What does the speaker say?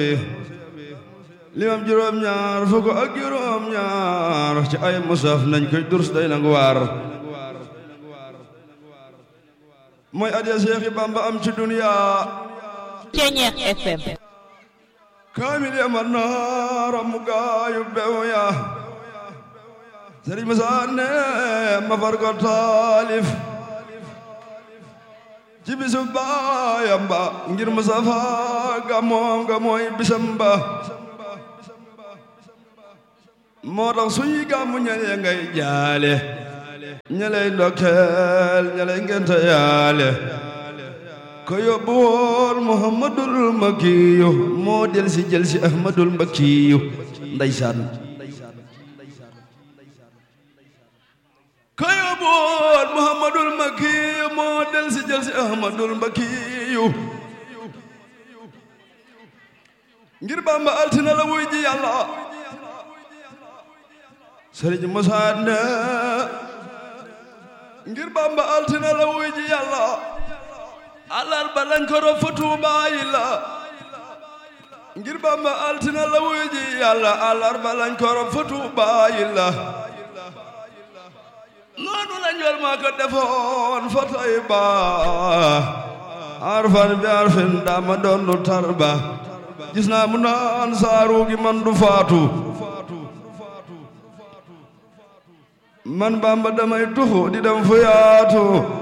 limam juróom ñaar fukk ak juróom ñaar ci ay musaf nañ koy durs day nangu waar mooy adiya Seexi Bamba am ci duniya Ceñeex FM kaamil ya man naaram gaayu bew ya Sëriñ Musaa ne ma far ko taalif ci bisu baayam ba ngir Mustafa gamoom ga mooy bisam ba moo tax suñuy gàmmu ñalee ngay jaale ñaley ndokkeel ñaley ngente yaale ko yóbbu woon Muhammadul Makiyu moo del si jël si Ahmadul Makiyu ndeysaan ko yóbbu woon Muhammadul Makiyu moo del si jël si Ahmadul Makiyu ngir Bamba altina la wuy ji Yàlla Sëriñ Musaa ne ngir Bamba altina la wuy ji Yàlla alarba lañ ko rob fa Tuubaa yi la ngir Bamba altina la wuy ji Yàlla alarba lañ ko rob fa Tuubaa yi la noonu lañ wel maa ko defoon fa Tayba arfan bi arfin dama doon du tarba gis naa mu naan saaru gi man du faatu man Bamba damay tuxu di dem fu yaatu